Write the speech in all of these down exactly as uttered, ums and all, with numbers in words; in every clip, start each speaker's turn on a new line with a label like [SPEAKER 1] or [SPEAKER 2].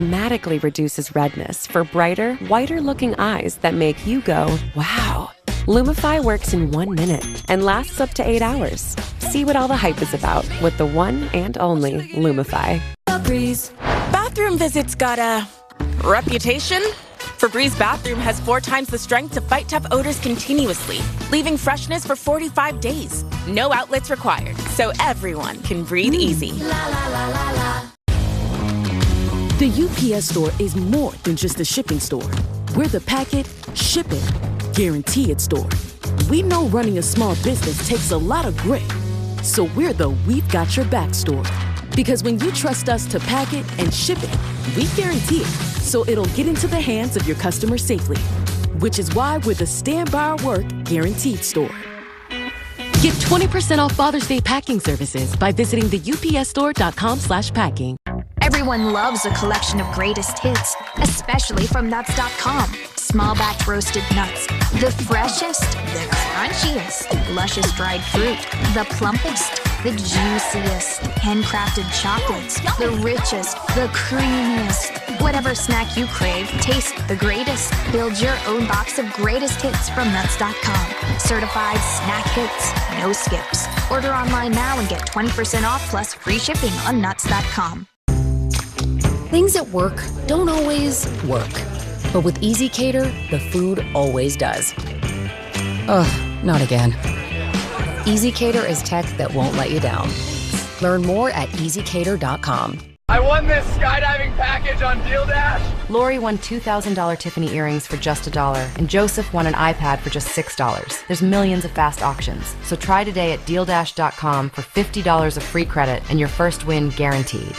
[SPEAKER 1] dramatically reduces redness for brighter, whiter-looking eyes that make you go, wow. Lumify works in one minute and lasts up to eight hours. See what all the hype is about with the one and only Lumify.
[SPEAKER 2] Febreze. Bathroom visits got a reputation? Febreze bathroom has four times the strength to fight tough odors continuously, leaving freshness for forty-five days. No outlets required, so everyone can breathe easy.
[SPEAKER 3] La, la, la, la, la.
[SPEAKER 4] The U P S store is more than just a shipping store. We're the packet, ship it, guarantee it store. We know running a small business takes a lot of grit, so we're the We've Got Your Back store. Because when you trust us to pack it and ship it, we guarantee it, so it'll get into the hands of your customers safely. Which is why we're the Stand By Our Work Guaranteed store. Get twenty percent off Father's Day packing services by visiting the U P S store dot com slash packing.
[SPEAKER 5] Everyone loves a collection of greatest hits, especially from nuts dot com. Small batch roasted nuts, the freshest, the crunchiest, luscious dried fruit, the plumpest, the juiciest, handcrafted chocolates, the richest, the creamiest. Whatever snack you crave, taste the greatest. Build your own box of greatest hits from nuts dot com. Certified snack hits, no skips. Order online now and get twenty percent off plus free shipping on nuts dot com.
[SPEAKER 6] Things at work don't always work. But with ezCater, the food always does. Ugh, not again. ezCater is tech that won't let you down. Learn more at easy cater dot com.
[SPEAKER 7] I won this skydiving package on Deal Dash.
[SPEAKER 8] Lori won two thousand dollars Tiffany earrings for just a dollar, and Joseph won an iPad for just six dollars. There's millions of fast auctions, so try today at deal dash dot com for fifty dollars of free credit and your first win guaranteed.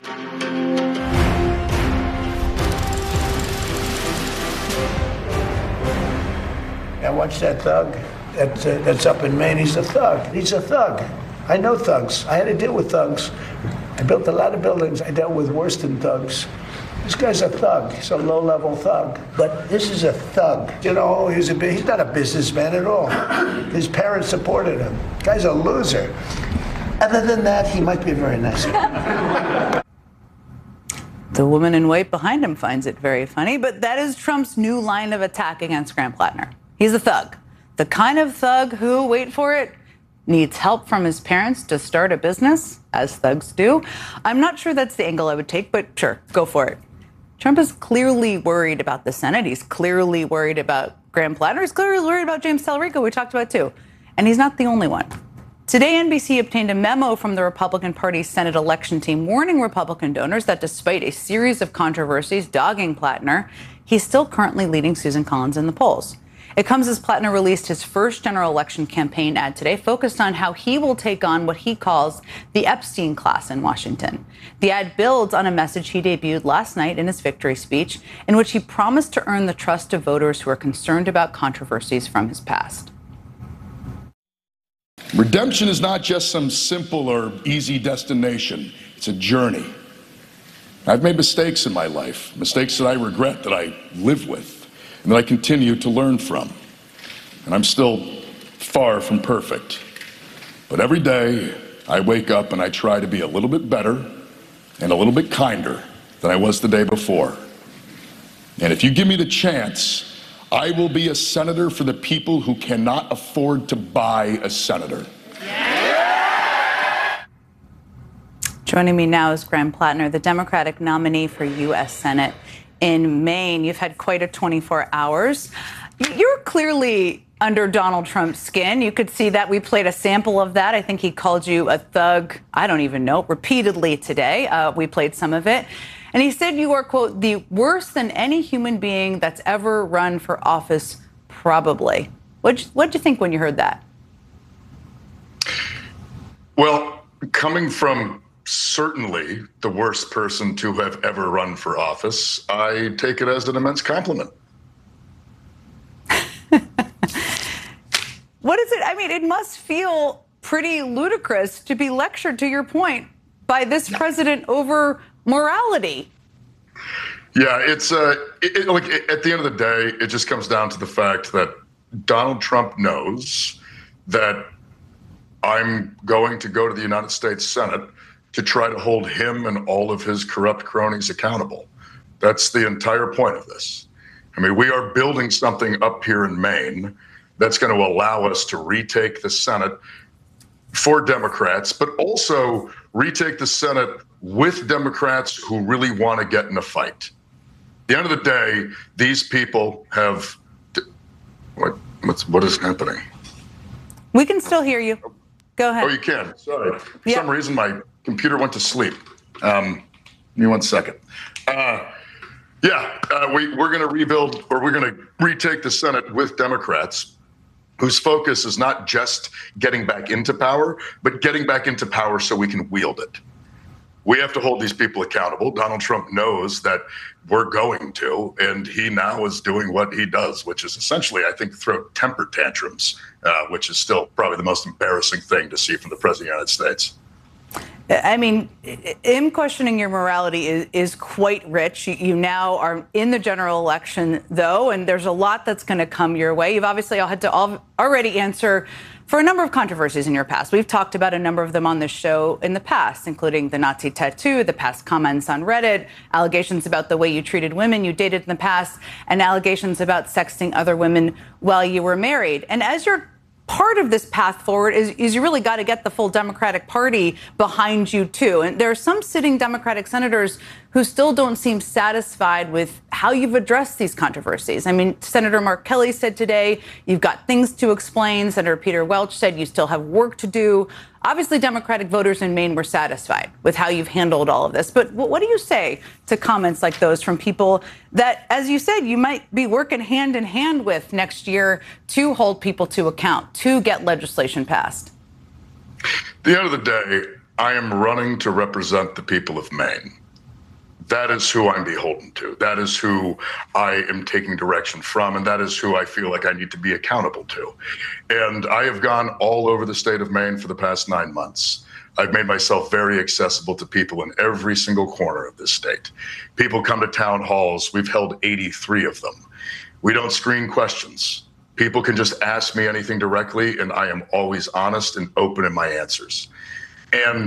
[SPEAKER 9] I watched that thug that's, uh, that's up in Maine. He's a thug. He's a thug. I know thugs. I had to deal with thugs. I built a lot of buildings. I dealt with worse than thugs. This guy's a thug. He's a low-level thug. But this is a thug. You know, he's, a, he's not a businessman at all. His parents supported him. Guy's a loser. Other than that, he might be a very nice guy.
[SPEAKER 10] The woman in white behind him finds it very funny, but that is Trump's new line of attack against Graham Plattner. He's a thug. The kind of thug who, wait for it, needs help from his parents to start a business, as thugs do. I'm not sure that's the angle I would take, but sure, go for it. Trump is clearly worried about the Senate. He's clearly worried about Graham Plattner. He's clearly worried about James Talarico, we talked about too. And he's not the only one. Today, N B C obtained a memo from the Republican Party's Senate election team warning Republican donors that despite a series of controversies dogging Plattner, he's still currently leading Susan Collins in the polls. It comes as Plattner released his first general election campaign ad today, focused on how he will take on what he calls the Epstein class in Washington. The ad builds on a message he debuted last night in his victory speech, in which he promised to earn the trust of voters who are concerned about controversies from his past.
[SPEAKER 11] Redemption is not just some simple or easy destination. It's a journey. I've made mistakes in my life, mistakes that I regret, that I live with, and that I continue to learn from. And I'm still far from perfect. But every day I wake up and I try to be a little bit better and a little bit kinder than I was the day before. And if you give me the chance, I will be a senator for the people who cannot afford to buy a senator.
[SPEAKER 10] Joining me now is Graham Plattner, the Democratic nominee for U S Senate in Maine. You've had quite a twenty-four hours. You're clearly under Donald Trump's skin. You could see that. We played a sample of that. I think he called you a thug, I don't even know, repeatedly today. Uh, we played some of it. And he said you are, quote, the worst than any human being that's ever run for office, probably. What'd you, what'd you think when you heard that?
[SPEAKER 11] Well, coming from certainly the worst person to have ever run for office, I take it as an immense compliment.
[SPEAKER 10] What is it? I mean, it must feel pretty ludicrous to be lectured, to your point, by this president over morality.
[SPEAKER 11] Yeah, it's uh, it, it, like at the end of the day, it just comes down to the fact that Donald Trump knows that I'm going to go to the United States Senate to try to hold him and all of his corrupt cronies accountable. That's the entire point of this. I mean, we are building something up here in Maine that's going to allow us to retake the Senate for Democrats, but also retake the Senate with Democrats who really want to get in a fight. At the end of the day, these people have what what's what is happening?
[SPEAKER 10] We can still hear you. Go ahead.
[SPEAKER 11] Oh, you can. Sorry. For
[SPEAKER 10] yep.
[SPEAKER 11] some reason, my computer went to sleep. Um, give me one second. Uh, yeah, uh, we, we're going to rebuild, or we're going to retake the Senate with Democrats whose focus is not just getting back into power, but getting back into power so we can wield it. We have to hold these people accountable. Donald Trump knows that we're going to, and he now is doing what he does, which is essentially, I think, throw temper tantrums, uh, which is still probably the most embarrassing thing to see from the President of the United States.
[SPEAKER 10] I mean, him questioning your morality is, is quite rich. You, you now are in the general election, though, and there's a lot that's going to come your way. You've obviously had to all, already answer for a number of controversies in your past. We've talked about a number of them on this show in the past, including the Nazi tattoo, the past comments on Reddit, allegations about the way you treated women you dated in the past, and allegations about sexting other women while you were married. And as you're part of this path forward is, is you really got to get the full Democratic Party behind you, too. And there are some sitting Democratic senators who still don't seem satisfied with how you've addressed these controversies. I mean, Senator Mark Kelly said today, you've got things to explain. Senator Peter Welch said you still have work to do. Obviously, Democratic voters in Maine were satisfied with how you've handled all of this. But what do you say to comments like those from people that, as you said, you might be working hand in hand with next year to hold people to account, to get legislation passed?
[SPEAKER 11] At the end of the day, I am running to represent the people of Maine. That is who I'm beholden to. That is who I am taking direction from, and that is who I feel like I need to be accountable to. And I have gone all over the state of Maine for the past nine months. I've made myself very accessible to people in every single corner of this state. People come to town halls. We've held eighty-three of them. We don't screen questions. People can just ask me anything directly, and I am always honest and open in my answers. And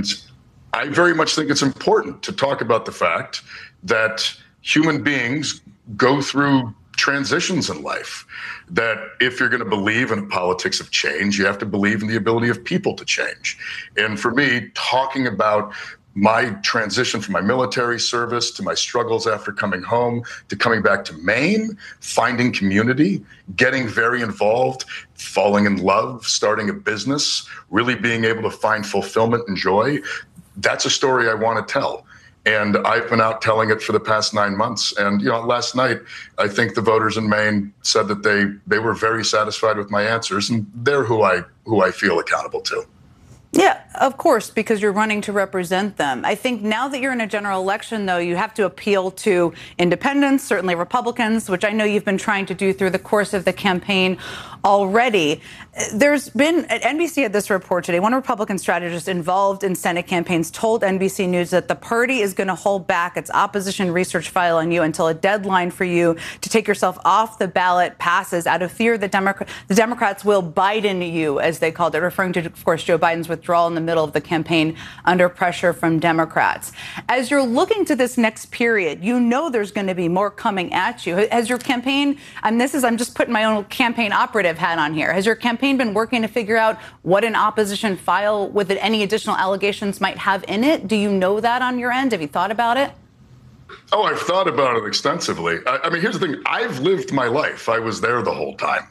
[SPEAKER 11] I very much think it's important to talk about the fact that human beings go through transitions in life, that if you're going to believe in politics of change, you have to believe in the ability of people to change. And for me, talking about my transition from my military service to my struggles after coming home to coming back to Maine, finding community, getting very involved, falling in love, starting a business, really being able to find fulfillment and joy, that's a story I want to tell. And I've been out telling it for the past nine months. And, you know, last night, I think the voters in Maine said that they they were very satisfied with my answers, and they're who I who I feel accountable to.
[SPEAKER 10] Yeah, of course, because you're running to represent them. I think now that you're in a general election, though, you have to appeal to independents, certainly Republicans, which I know you've been trying to do through the course of the campaign already. There's been, N B C had this report today, one Republican strategist involved in Senate campaigns told N B C News that the party is going to hold back its opposition research file on you until a deadline for you to take yourself off the ballot passes out of fear that Democrat, the Democrats will Biden you, as they called it, referring to, of course, Joe Biden's withdrawal in the middle of the campaign under pressure from Democrats. As you're looking to this next period, you know there's going to be more coming at you. Has your campaign, and this is, I'm just putting my own campaign operative hat on here, has your campaign been working to figure out what an opposition file with any additional allegations might have in it? Do you know that on your end? Have you thought about it?
[SPEAKER 11] Oh, I've thought about it extensively. I, I mean, here's the thing. I've lived my life. I was there the whole time.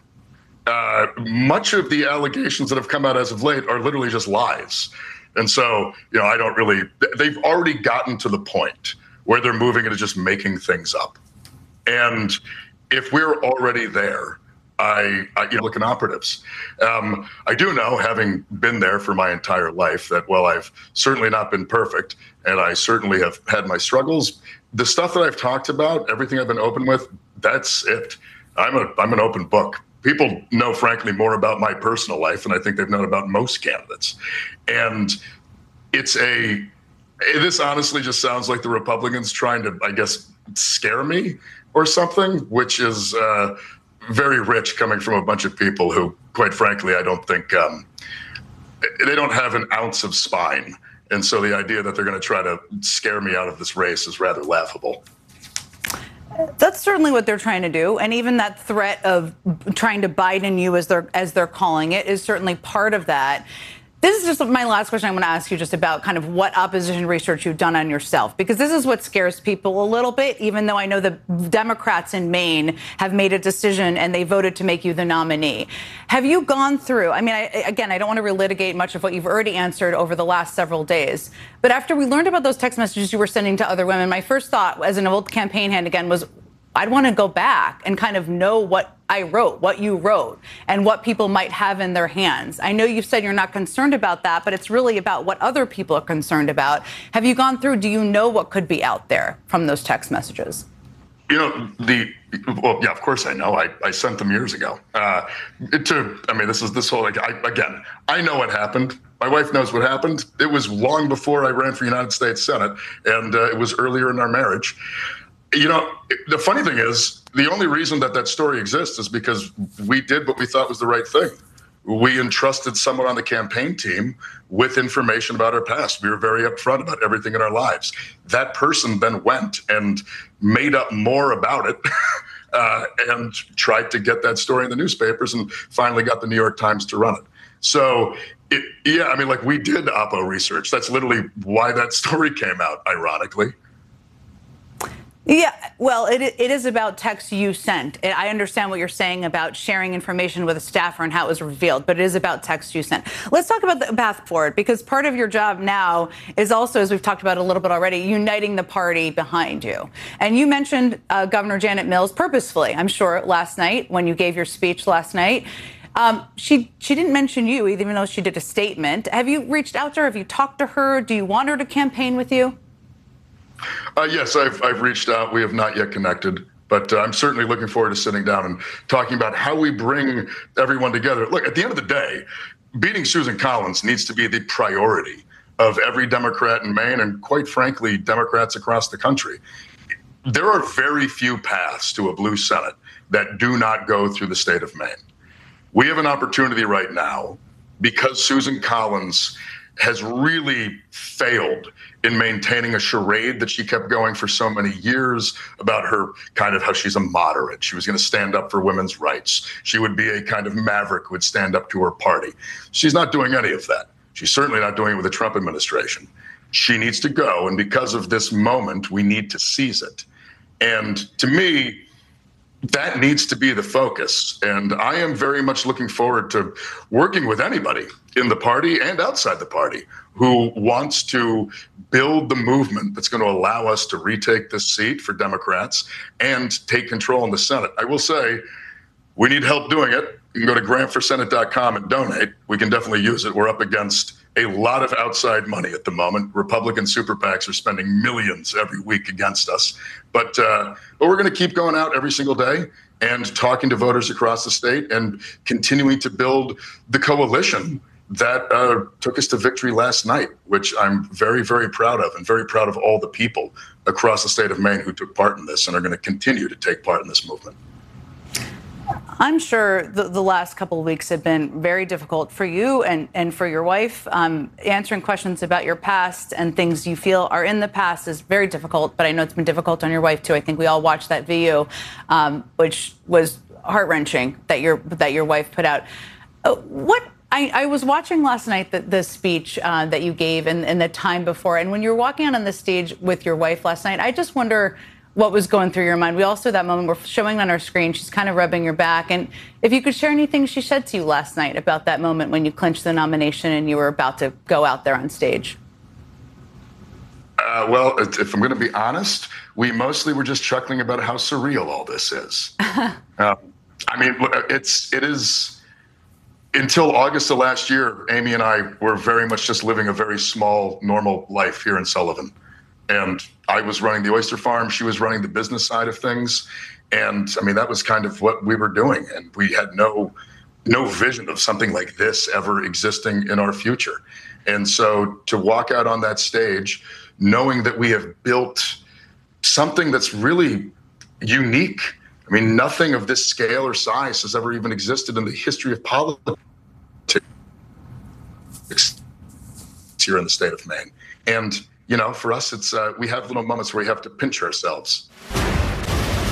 [SPEAKER 11] Uh, much of the allegations that have come out as of late are literally just lies. And so, you know, I don't really, they've already gotten to the point where they're moving into just making things up. And if we're already there, I, I you know, look at operatives. Um, I do know, having been there for my entire life, that, well, I've certainly not been perfect, and I certainly have had my struggles. The stuff that I've talked about, everything I've been open with, that's it. I'm a I'm an open book. People know, frankly, more about my personal life than I think they've known about most candidates. And it's a, this honestly just sounds like the Republicans trying to, I guess, scare me or something, which is uh, very rich coming from a bunch of people who, quite frankly, I don't think, um, they don't have an ounce of spine. And so the idea that they're going to try to scare me out of this race is rather laughable.
[SPEAKER 10] That's certainly what they're trying to do. And even that threat of trying to Biden you, as they're, as they're calling it, is certainly part of that. This is just my last question. I'm going to ask you just about kind of what opposition research you've done on yourself, because this is what scares people a little bit, even though I know the Democrats in Maine have made a decision and they voted to make you the nominee. Have you gone through, I mean, I, again, I don't want to relitigate much of what you've already answered over the last several days, but after we learned about those text messages you were sending to other women, my first thought as an old campaign hand again was, I'd want to go back and kind of know what I wrote, what you wrote, and what people might have in their hands. I know you've said you're not concerned about that, but it's really about what other people are concerned about. Have you gone through, do you know what could be out there from those text messages?
[SPEAKER 11] You know, the, well, yeah, of course I know. I, I sent them years ago. Uh, to, I mean, this is this whole, like, I, again, I know what happened. My wife knows what happened. It was long before I ran for United States Senate, and uh, it was earlier in our marriage. You know, the funny thing is, the only reason that that story exists is because we did what we thought was the right thing. We entrusted someone on the campaign team with information about our past. We were very upfront about everything in our lives. That person then went and made up more about it uh, and tried to get that story in the newspapers and finally got the New York Times to run it. So, it, yeah, I mean, like, we did Oppo research. That's literally why that story came out, ironically.
[SPEAKER 10] Yeah, well, it it is about text you sent. I understand what you're saying about sharing information with a staffer and how it was revealed, but it is about text you sent. Let's talk about the path forward, because part of your job now is also, as we've talked about a little bit already, uniting the party behind you. And you mentioned uh, Governor Janet Mills purposefully, I'm sure, last night when you gave your speech last night. Um, she she didn't mention you, even though she did a statement. Have you reached out to her? Have you talked to her? Do you want her to campaign with you?
[SPEAKER 11] Uh, yes, I've, I've reached out. We have not yet connected, but uh, I'm certainly looking forward to sitting down and talking about how we bring everyone together. Look, at the end of the day, beating Susan Collins needs to be the priority of every Democrat in Maine and, quite frankly, Democrats across the country. There are very few paths to a blue Senate that do not go through the state of Maine. We have an opportunity right now, because Susan Collins has really failed in maintaining a charade that she kept going for so many years about her kind of how she's a moderate. She was going to stand up for women's rights. She would be a kind of maverick who would stand up to her party. She's not doing any of that. She's certainly not doing it with the Trump administration. She needs to go. And because of this moment, we need to seize it. And to me, that needs to be the focus. And I am very much looking forward to working with anybody in the party and outside the party who wants to build the movement that's going to allow us to retake this seat for Democrats and take control in the Senate. I will say, we need help doing it. You can go to grant for senate dot com and donate. We can definitely use it. We're up against a lot of outside money at the moment. Republican super PACs are spending millions every week against us. But, uh, but we're going to keep going out every single day and talking to voters across the state and continuing to build the coalition that uh, took us to victory last night, which I'm very, very proud of, and very proud of all the people across the state of Maine who took part in this and are going to continue to take part in this movement.
[SPEAKER 10] I'm sure the, the last couple of weeks have been very difficult for you and, and for your wife. Um, answering questions about your past and things you feel are in the past is very difficult, but I know it's been difficult on your wife, too. I think we all watched that video, um, which was heart-wrenching that your, that your wife put out. Uh, what I, I was watching last night the, the speech uh, that you gave and, and the time before, and when you were walking out on the stage with your wife last night, I just wonder what was going through your mind. We all saw that moment. We're showing on our screen. She's kind of rubbing your back. And if you could share anything she said to you last night about that moment when you clinched the nomination and you were about to go out there on stage.
[SPEAKER 11] Uh, well, if I'm going to be honest, we mostly were just chuckling about how surreal all this is. um, I mean, it's, it is, until August of last year, Amy and I were very much just living a very small, normal life here in Sullivan. And I was running the oyster farm. She was running the business side of things. And I mean, that was kind of what we were doing. And we had no, no vision of something like this ever existing in our future. And so to walk out on that stage, knowing that we have built something that's really unique. I mean, nothing of this scale or size has ever even existed in the history of politics here in the state of Maine. And you know, for us, it's uh, we have little moments where we have to pinch ourselves.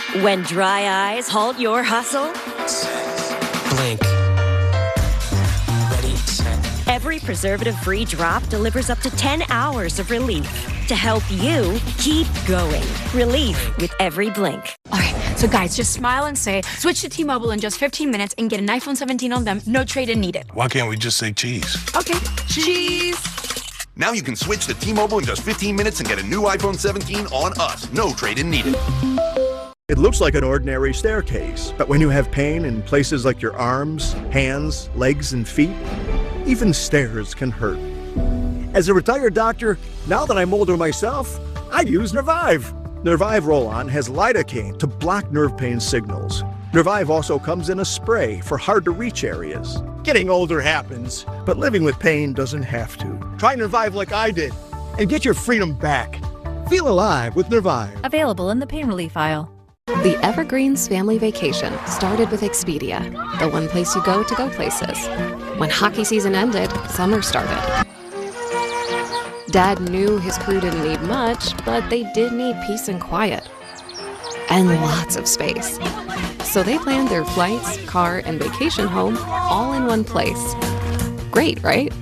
[SPEAKER 3] When dry eyes halt your hustle,
[SPEAKER 12] Blink. Ready, set.
[SPEAKER 3] every preservative-free drop delivers up to ten hours of relief to help you keep going. Relief with every blink.
[SPEAKER 13] All right, so guys, just smile and say, switch to T-Mobile in just fifteen minutes and get an iPhone seventeen on them, no trade-in needed.
[SPEAKER 14] Why can't we just say cheese?
[SPEAKER 13] Okay, cheese.
[SPEAKER 15] Now you can switch to T-Mobile in just fifteen minutes and get a new iPhone seventeen on us. No trade-in needed.
[SPEAKER 16] It looks like an ordinary staircase, but when you have pain in places like your arms, hands, legs, and feet, even stairs can hurt. As a retired doctor, now that I'm older myself, I use Nervive. Nervive Roll-On has lidocaine to block nerve pain signals. Nervive also comes in a spray for hard-to-reach areas. Getting older happens, but living with pain doesn't have to. Try Nervive like I did, and get your freedom back. Feel alive with Nervive.
[SPEAKER 17] Available in the pain relief aisle.
[SPEAKER 1] The Evergreens family vacation started with Expedia, the one place you go to go places. When hockey season ended, summer started. Dad knew his crew didn't need much, but they did need peace and quiet. And lots of space. So they planned their flights, car, and vacation home all in one place. Great, right?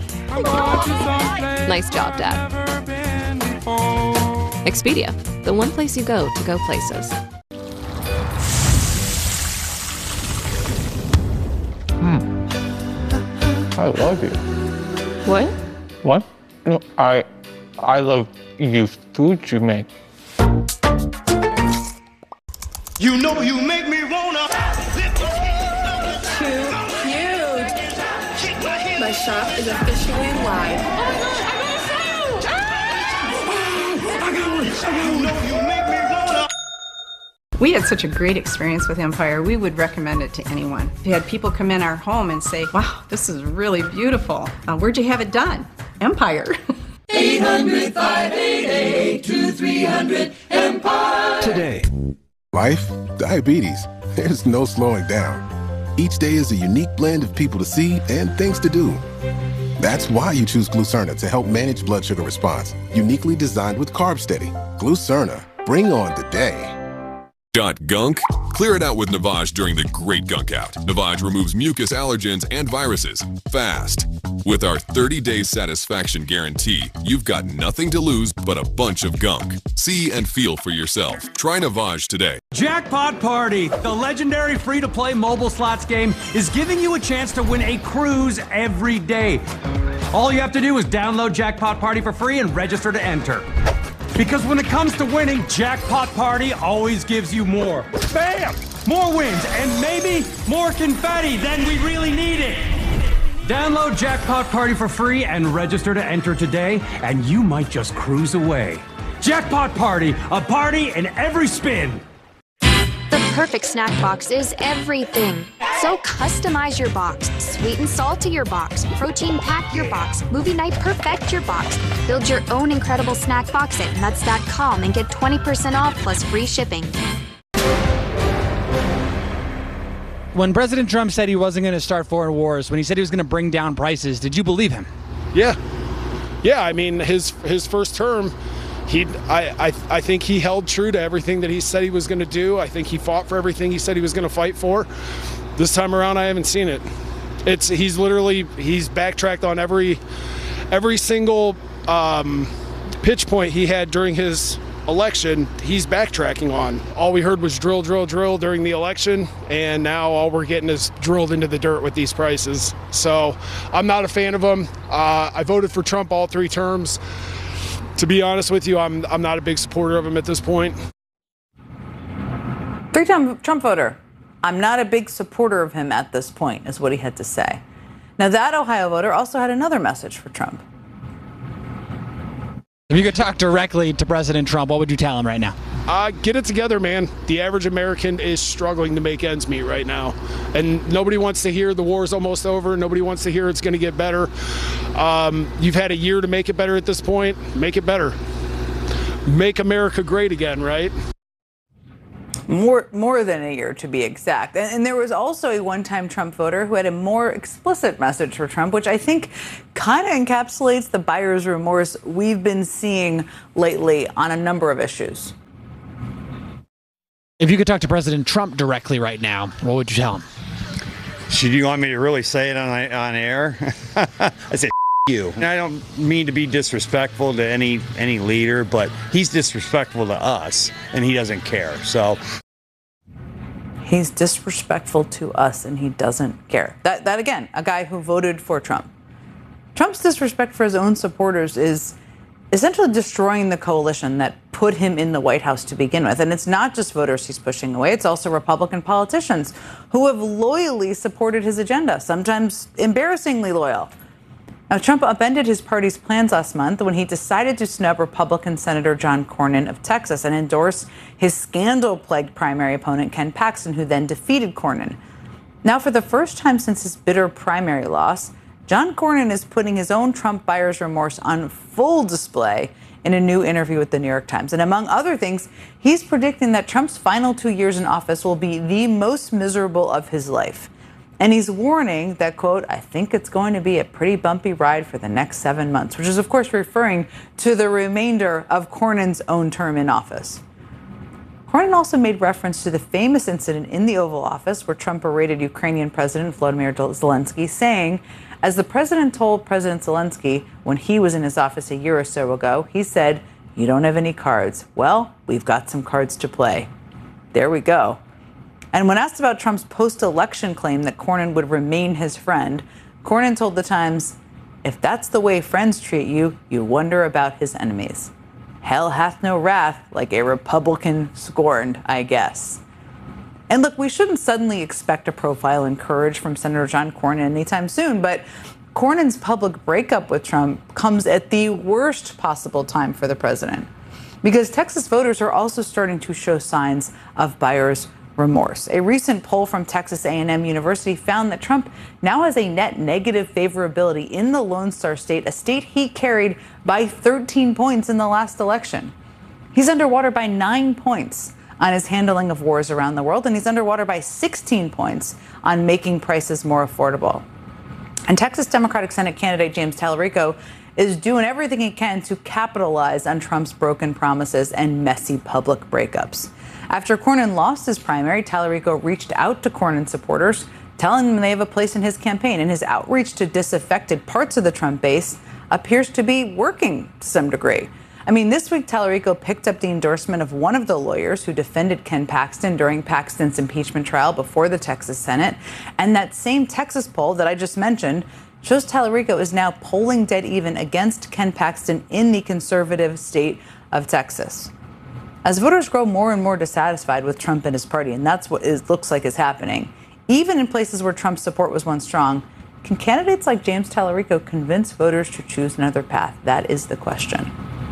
[SPEAKER 1] Nice job, Dad. Expedia, the one place you go to go places.
[SPEAKER 18] I love you.
[SPEAKER 1] What?
[SPEAKER 18] What? No, I, I love you. Food you make.
[SPEAKER 19] You know you make me wanna.
[SPEAKER 20] Too cute. My shop is officially live.
[SPEAKER 19] You know you make me wanna.
[SPEAKER 21] We had such a great experience with Empire. We would recommend it to anyone. We had people come in our home and say, wow, this is really beautiful. Uh, where'd you have it done? Empire.
[SPEAKER 19] eight hundred, five eight eight, two three hundred, Empire.
[SPEAKER 14] Today. Life, diabetes, there's no slowing down. Each day is a unique blend of people to see and things to do. That's why you choose Glucerna to help manage blood sugar response. Uniquely designed with Carb Steady. Glucerna, bring on the day.
[SPEAKER 22] Got gunk? Clear it out with Navage during the Great Gunk Out. Navage removes mucus allergens and viruses fast. With our thirty day satisfaction guarantee, you've got nothing to lose but a bunch of gunk. See and feel for yourself. Try Navage today.
[SPEAKER 23] Jackpot Party, the legendary free-to-play mobile slots game, is giving you a chance to win a cruise every day. All you have to do is download Jackpot Party for free and register to enter. Because when it comes to winning, Jackpot Party always gives you more. Bam! More wins, and maybe more confetti than we really needed. Download Jackpot Party for free and register to enter today, and you might just cruise away. Jackpot Party, a party in every spin.
[SPEAKER 5] The perfect snack box is everything. So customize your box, sweet and salty your box, protein pack your box, movie night perfect your box. Build your own incredible snack box at nuts dot com and get twenty percent off plus free shipping.
[SPEAKER 24] When President Trump said he wasn't going to start foreign wars, when he said he was going to bring down prices, did you believe him?
[SPEAKER 25] Yeah. Yeah, I mean, his his first term, he I, I I think he held true to everything that he said he was going to do. I think he fought for everything he said he was going to fight for. This time around, I haven't seen it. It's he's literally he's backtracked on every every single um, pitch point he had during his election. He's backtracking on. All we heard was drill, drill, drill during the election, and now all we're getting is drilled into the dirt with these prices. So I'm not a fan of him. Uh, I voted for Trump all three terms. To be honest with you, I'm I'm not a big supporter of him at this point.
[SPEAKER 10] Three-time Trump voter. I'm not a big supporter of him at this point, is what he had to say. Now, that Ohio voter also had another message for Trump.
[SPEAKER 24] If you could talk directly to President Trump, what would you tell him right now?
[SPEAKER 25] Uh, get it together, man. The average American is struggling to make ends meet right now. And nobody wants to hear the war's almost over. Nobody wants to hear it's going to get better. Um, you've had a year to make it better at this point. Make it better. Make America great again, right?
[SPEAKER 10] More more than a year, to be exact. And, and there was also a one-time Trump voter who had a more explicit message for Trump, which I think kind of encapsulates the buyer's remorse we've been seeing lately on a number of issues.
[SPEAKER 24] If you could talk to President Trump directly right now, what would you tell him?
[SPEAKER 2] Should you want me to really say it on on air? I say you. And I don't mean to be disrespectful to any any leader, but he's disrespectful to us, and he doesn't care. So
[SPEAKER 10] he's disrespectful to us, and he doesn't care. That that again, a guy who voted for Trump. Trump's disrespect for his own supporters is essentially destroying the coalition that put him in the White House to begin with. And it's not just voters he's pushing away. It's also Republican politicians who have loyally supported his agenda, sometimes embarrassingly loyal. Now, Trump upended his party's plans last month when he decided to snub Republican Senator John Cornyn of Texas and endorse his scandal-plagued primary opponent, Ken Paxton, who then defeated Cornyn. Now, for the first time since his bitter primary loss, John Cornyn is putting his own Trump buyer's remorse on full display in a new interview with the New York Times. And among other things, he's predicting that Trump's final two years in office will be the most miserable of his life. And he's warning that, quote, I think it's going to be a pretty bumpy ride for the next seven months, which is, of course, referring to the remainder of Cornyn's own term in office. Cornyn also made reference to the famous incident in the Oval Office where Trump berated Ukrainian President Volodymyr Zelensky, saying, as the president told President Zelensky when he was in his office a year or so ago, he said, you don't have any cards. Well, we've got some cards to play. There we go. And when asked about Trump's post-election claim that Cornyn would remain his friend, Cornyn told The Times, if that's the way friends treat you, you wonder about his enemies. Hell hath no wrath, like a Republican scorned, I guess. And look, we shouldn't suddenly expect a profile in courage from Senator John Cornyn anytime soon, but Cornyn's public breakup with Trump comes at the worst possible time for the president, because Texas voters are also starting to show signs of buyer's remorse. A recent poll from Texas A and M University found that Trump now has a net negative favorability in the Lone Star State, a state he carried by thirteen points in the last election. He's underwater by nine points on his handling of wars around the world, and he's underwater by sixteen points on making prices more affordable. And Texas Democratic Senate candidate James Tallarico is doing everything he can to capitalize on Trump's broken promises and messy public breakups. After Cornyn lost his primary, Tallarico reached out to Cornyn supporters, telling them they have a place in his campaign, and his outreach to disaffected parts of the Trump base appears to be working to some degree. I mean, this week, Tallarico picked up the endorsement of one of the lawyers who defended Ken Paxton during Paxton's impeachment trial before the Texas Senate. And that same Texas poll that I just mentioned shows Tallarico is now polling dead even against Ken Paxton in the conservative state of Texas. As voters grow more and more dissatisfied with Trump and his party, and that's what it looks like is happening, even in places where Trump's support was once strong, can candidates like James Tallarico convince voters to choose another path? That is the question.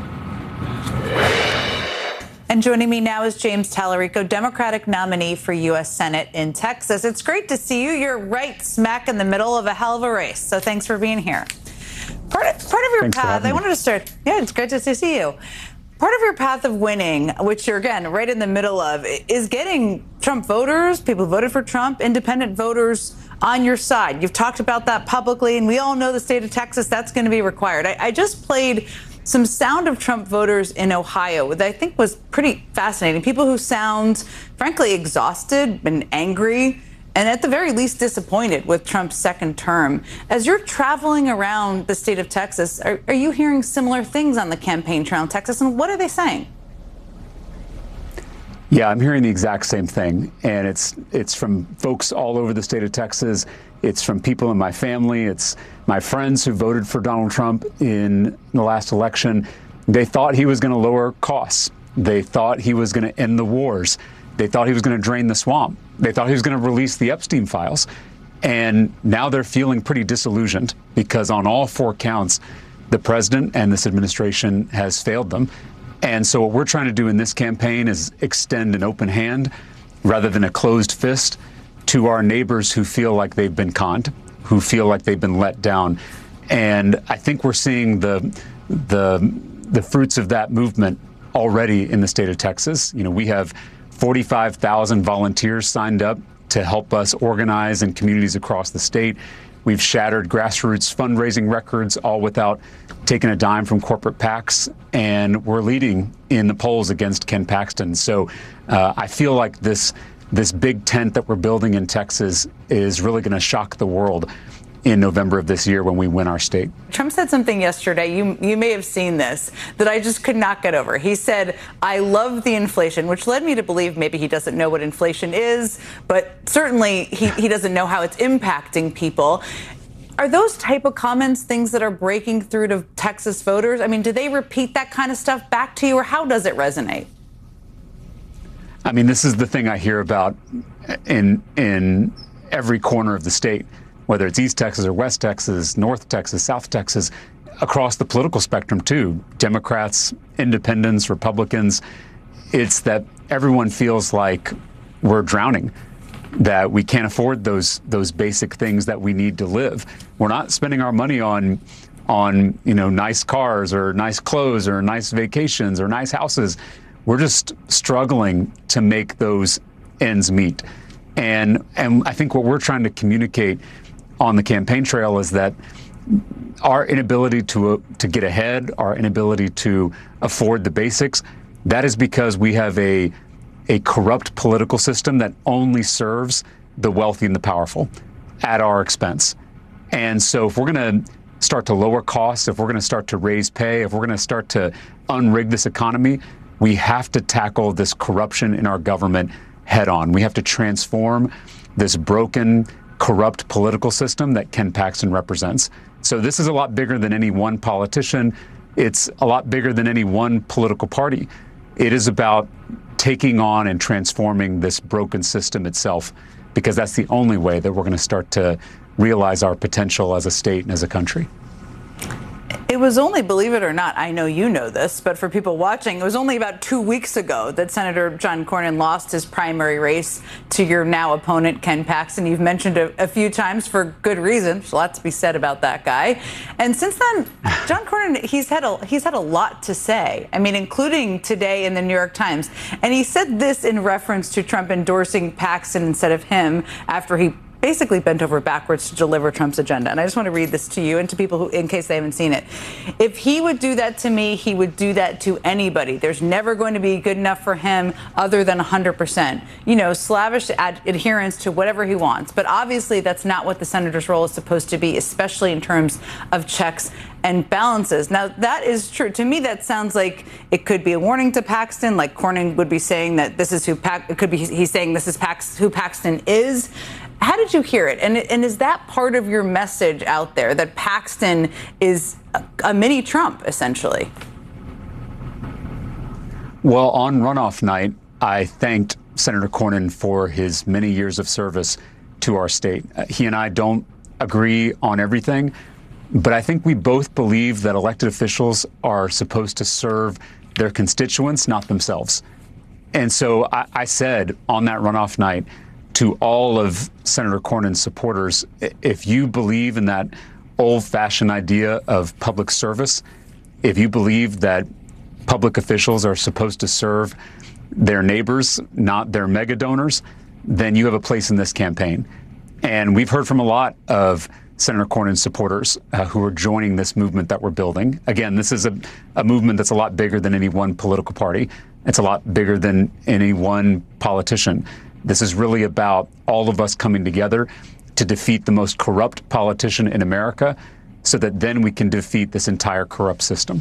[SPEAKER 10] And joining me now is James Tallarico, Democratic nominee for U S Senate in Texas. It's great to see you. You're right smack in the middle of a hell of a race. So thanks for being here. Part of, part of your
[SPEAKER 4] Thanks
[SPEAKER 10] path, I wanted to start. Yeah, it's great to see you. Part of your path of winning, which you're, again, right in the middle of, is getting Trump voters, people who voted for Trump, independent voters on your side. You've talked about that publicly, and we all know the state of Texas, that's going to be required. I, I just played some sound of Trump voters in Ohio that I think was pretty fascinating. People who sound, frankly, exhausted and angry, and at the very least disappointed with Trump's second term. As you're traveling around the state of Texas, are, are you hearing similar things on the campaign trail in Texas, and what are they saying?
[SPEAKER 4] Yeah, I'm hearing the exact same thing, and it's it's from folks all over the state of Texas. It's from people in my family. It's my friends who voted for Donald Trump in the last election. They thought he was going to lower costs. They thought he was going to end the wars. They thought he was going to drain the swamp. They thought he was going to release the Epstein files. And now they're feeling pretty disillusioned because on all four counts, the president and this administration has failed them. And so what we're trying to do in this campaign is extend an open hand rather than a closed fist to our neighbors who feel like they've been conned, who feel like they've been let down. And I think we're seeing the the the fruits of that movement already in the state of Texas. You know, we have forty-five thousand volunteers signed up to help us organize in communities across the state. We've shattered grassroots fundraising records, all without taking a dime from corporate PACs, and we're leading in the polls against Ken Paxton. So uh, I feel like this this big tent that we're building in Texas is really going to shock the world in November of this year when we win our state.
[SPEAKER 10] Trump said something yesterday, you you may have seen this, that I just could not get over. He said, I love the inflation, which led me to believe maybe he doesn't know what inflation is, but certainly he, he doesn't know how it's impacting people. Are those type of comments things that are breaking through to Texas voters? I mean, do they repeat that kind of stuff back to you, or how does it resonate?
[SPEAKER 4] I mean, this is the thing I hear about in in every corner of the state, whether it's East Texas or West Texas, North Texas, South Texas, across the political spectrum too, Democrats, independents, Republicans. It's that everyone feels like we're drowning, that we can't afford those those basic things that we need to live. We're not spending our money on on you know nice cars or nice clothes or nice vacations or nice houses. We're just struggling to make those ends meet. And and I think what we're trying to communicate on the campaign trail is that our inability to uh, to get ahead, our inability to afford the basics, that is because we have a a corrupt political system that only serves the wealthy and the powerful at our expense. And so if we're going to start to lower costs, if we're going to start to raise pay, if we're going to start to unrig this economy, we have to tackle this corruption in our government head on. We have to transform this broken, corrupt political system that Ken Paxton represents. So this is a lot bigger than any one politician. It's a lot bigger than any one political party. It is about taking on and transforming this broken system itself, because that's the only way that we're going to start to realize our potential as a state and as a country.
[SPEAKER 10] It was only, believe it or not, I know you know this, but for people watching, it was only about two weeks ago that Senator John Cornyn lost his primary race to your now opponent, Ken Paxton. You've mentioned it a, a few times for good reason. There's a lot to be said about that guy. And since then, John Cornyn, he's had a, he's had a lot to say. I mean, including today in the New York Times. And he said this in reference to Trump endorsing Paxton instead of him after he basically bent over backwards to deliver Trump's agenda. And I just want to read this to you and to people who, in case they haven't seen it. If he would do that to me, he would do that to anybody. There's never going to be good enough for him other than one hundred percent. You know, slavish ad- adherence to whatever he wants. But obviously, that's not what the senator's role is supposed to be, especially in terms of checks and balances. Now, that is true. To me, that sounds like it could be a warning to Paxton, like Cornyn would be saying that this is who Pax, it could be he's saying this is Pax, who Paxton is. How did you hear it? And, and is that part of your message out there, that Paxton is a, a mini Trump, essentially?
[SPEAKER 4] Well, on runoff night, I thanked Senator Cornyn for his many years of service to our state. Uh, he and I don't agree on everything, but I think we both believe that elected officials are supposed to serve their constituents, not themselves. And so I, I said on that runoff night to all of Senator Cornyn's supporters, if you believe in that old-fashioned idea of public service, if you believe that public officials are supposed to serve their neighbors, not their mega donors, then you have a place in this campaign. And we've heard from a lot of Senator Cornyn's supporters uh, who are joining this movement that we're building. Again, this is a, a movement that's a lot bigger than any one political party. It's a lot bigger than any one politician. This is really about all of us coming together to defeat the most corrupt politician in America, so that then we can defeat this entire corrupt system.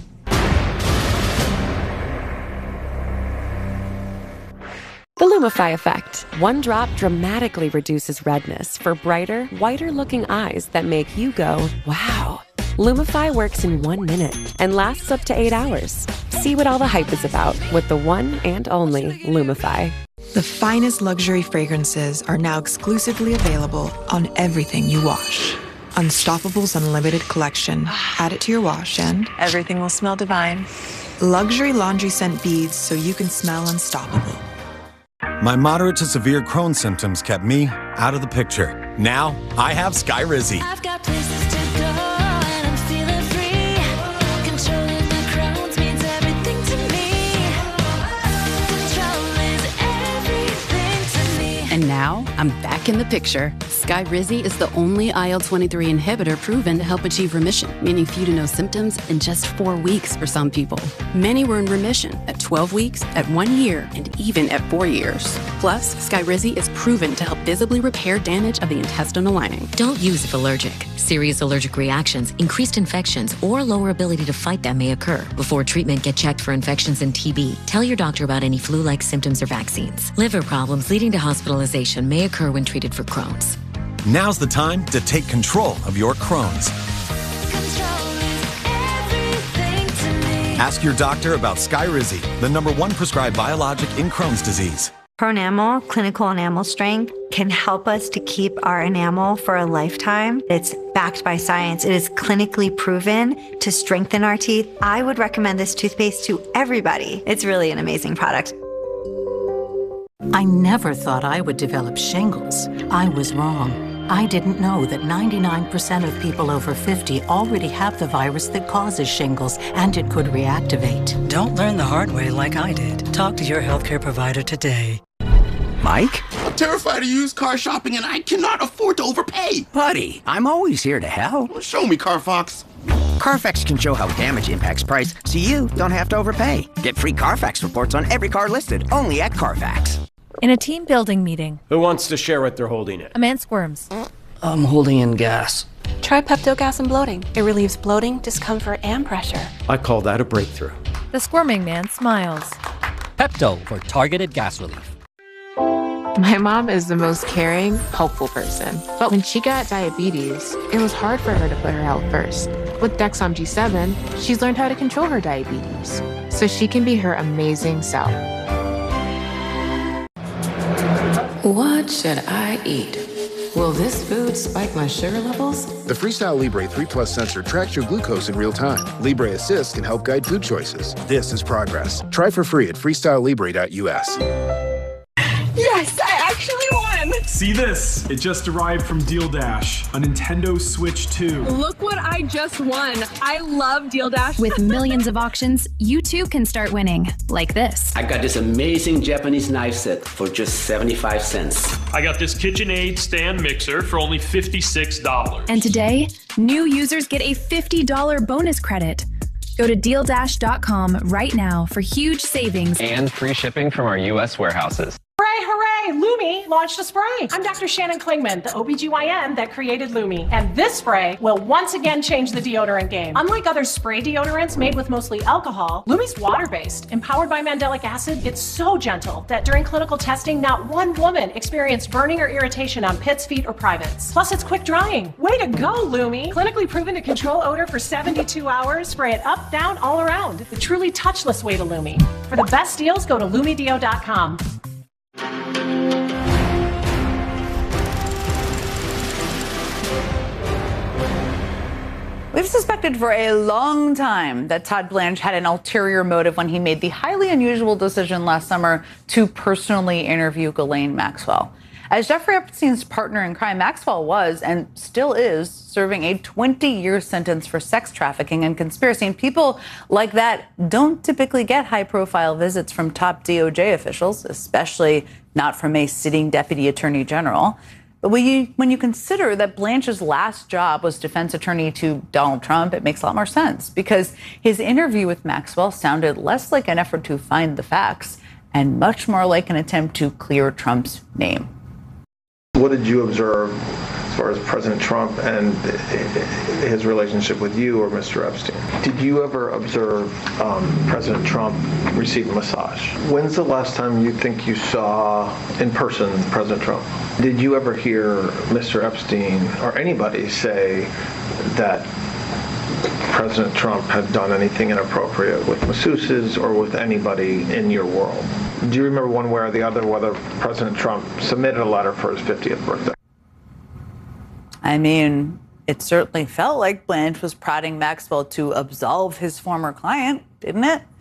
[SPEAKER 1] The Lumify effect. One drop dramatically reduces redness for brighter, whiter-looking eyes that make you go, wow. Lumify works in one minute and lasts up to eight hours. See what all the hype is about with the one and only Lumify.
[SPEAKER 6] The finest luxury fragrances are now exclusively available on everything you wash. Unstoppable's Unlimited Collection. Add it to your wash and
[SPEAKER 7] everything will smell divine.
[SPEAKER 6] Luxury laundry scent beads so you can smell unstoppable.
[SPEAKER 8] My moderate to severe Crohn's symptoms kept me out of the picture. Now I have Skyrizi.
[SPEAKER 19] I've got places to go and I'm feeling free. Controlling my Crohn's means everything to me. Control is everything to me.
[SPEAKER 9] And now
[SPEAKER 3] Now, I'm back in the picture. Skyrizi is the only I L twenty-three inhibitor proven to help achieve remission, meaning few to no symptoms in just four weeks for some people. Many were in remission at twelve weeks, at one year, and even at four years. Plus, Skyrizi is proven to help visibly repair damage of the intestinal lining.
[SPEAKER 7] Don't use if allergic. Serious allergic reactions, increased infections, or lower ability to fight them may occur. Before treatment, get checked for infections and T B. Tell your doctor about any flu-like symptoms or vaccines. Liver problems leading to hospitalization may occur when treated for Crohn's.
[SPEAKER 8] Now's the time to take control of your Crohn's. Ask your doctor about Skyrizi, the number one prescribed biologic in Crohn's disease.
[SPEAKER 9] Pronamel, clinical enamel strength, can help us to keep our enamel for a lifetime. It's backed by science. It is clinically proven to strengthen our teeth. I would recommend this toothpaste to everybody. It's really an amazing product.
[SPEAKER 11] I never thought I would develop shingles. I was wrong. I didn't know that ninety-nine percent of people over fifty already have the virus that causes shingles, and it could reactivate.
[SPEAKER 12] Don't learn the hard way like I did. Talk to your healthcare provider today.
[SPEAKER 26] Mike?
[SPEAKER 27] I'm terrified of used car shopping and I cannot afford to overpay.
[SPEAKER 26] Buddy, I'm always here to help.
[SPEAKER 27] Show me, Carfax.
[SPEAKER 26] Carfax can show how damage impacts price so you don't have to overpay. Get free Carfax reports on every car listed, only at Carfax.
[SPEAKER 17] In a team building meeting,
[SPEAKER 28] Who wants to share what they're holding in?
[SPEAKER 17] a man squirms.
[SPEAKER 28] I'm holding in gas.
[SPEAKER 29] Try Pepto Gas and Bloating. It relieves bloating, discomfort, and pressure.
[SPEAKER 28] I call that a breakthrough.
[SPEAKER 17] The squirming man smiles.
[SPEAKER 30] Pepto for targeted gas relief.
[SPEAKER 31] My mom is the most caring, helpful person. But when she got diabetes, it was hard for her to put her health first. With Dexcom G seven, she's learned how to control her diabetes so she can be her amazing self.
[SPEAKER 32] What should I eat? Will this food spike my sugar levels?
[SPEAKER 33] The Freestyle Libre three Plus sensor tracks your glucose in real time. Libre Assist can help guide food choices. This is progress. Try for free at freestyle libre dot U S.
[SPEAKER 34] Yes, I actually won!
[SPEAKER 35] See this? It just arrived from Deal Dash, a Nintendo Switch two.
[SPEAKER 34] Look what I just won. I love Deal Dash.
[SPEAKER 17] With millions of auctions, you too can start winning, like this.
[SPEAKER 36] I got this amazing Japanese knife set for just seventy-five cents.
[SPEAKER 37] I got this KitchenAid stand mixer for only fifty-six dollars.
[SPEAKER 17] And today, new users get a fifty dollars bonus credit. Go to deal dash dot com right now for huge savings
[SPEAKER 38] and free shipping from our U S warehouses.
[SPEAKER 34] Hooray, hooray! Lumi launched a spray. I'm Doctor Shannon Klingman, the O B G Y N that created Lumi. And this spray will once again change the deodorant game. Unlike other spray deodorants made with mostly alcohol, Lumi's water-based, empowered by mandelic acid. It's so gentle that during clinical testing, not one woman experienced burning or irritation on pits, feet, or privates. Plus, it's quick drying. Way to go, Lumi! Clinically proven to control odor for seventy-two hours. Spray it up, down, all around. The truly touchless way to Lumi. For the best deals, go to lumi deo dot com.
[SPEAKER 10] We've suspected for a long time that Todd Blanche had an ulterior motive when he made the highly unusual decision last summer to personally interview Ghislaine Maxwell. As Jeffrey Epstein's partner in crime, Maxwell was, and still is, serving a twenty-year sentence for sex trafficking and conspiracy. And people like that don't typically get high-profile visits from top D O J officials, especially not from a sitting deputy attorney general. But when you, when you consider that Blanche's last job was defense attorney to Donald Trump, it makes a lot more sense because his interview with Maxwell sounded less like an effort to find the facts and much more like an attempt to clear Trump's name.
[SPEAKER 38] What did you observe as far as President Trump and his relationship with you or Mister Epstein? Did you ever observe um, President Trump receive a massage? When's the last time you think you saw in person President Trump? Did you ever hear Mister Epstein or anybody say that President Trump had done anything inappropriate with masseuses or with anybody in your world? Do you remember one way or the other whether President Trump submitted a letter for his fiftieth birthday?
[SPEAKER 10] I mean, it certainly felt like Blanche was prodding Maxwell to absolve his former client, didn't it?